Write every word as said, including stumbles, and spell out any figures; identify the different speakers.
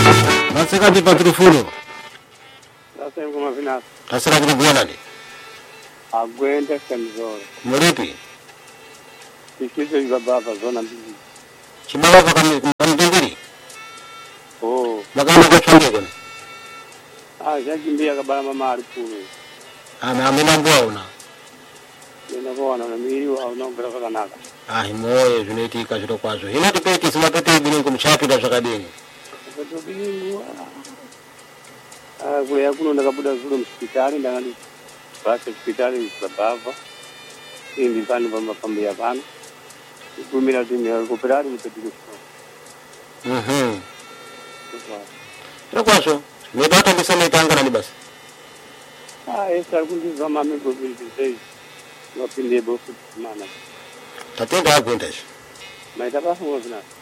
Speaker 1: Naseka di patrufulo.
Speaker 2: Sasa yuko mavina.
Speaker 1: Naseka di bwana ni.
Speaker 2: Agwenda kanzoro.
Speaker 1: Muripi.
Speaker 2: Ikizo ibaba zona mbili.
Speaker 1: Chimala kwa mbili.
Speaker 2: Oh.
Speaker 1: Magana kwa chonge kone.
Speaker 2: Ah, jakimbia kabla mama alikuwa.
Speaker 1: Ana amenambua una.
Speaker 2: Nina kuona na miri au naomba kwa naka.
Speaker 1: Ah, moyo tuneti kashito kwazo. Ina tupeti sima pete bilingo mchapi da zakadeni.
Speaker 2: Kwa bilingo. Ah, kule yakuno ndakabuda zule hospitali ndangani. Basi hospitali babava. Hindi pano pa mapambia pano. Kumira timu ya kuperari mtatizo.
Speaker 1: Mhm. Ndio kwazo. Nipata bisema tanga na basi.
Speaker 2: Ah, esa kundi zama mimi kwa vile wapinde bofu mana.
Speaker 1: Tatenda hapo ndesho.
Speaker 2: Maitaba huwa vina.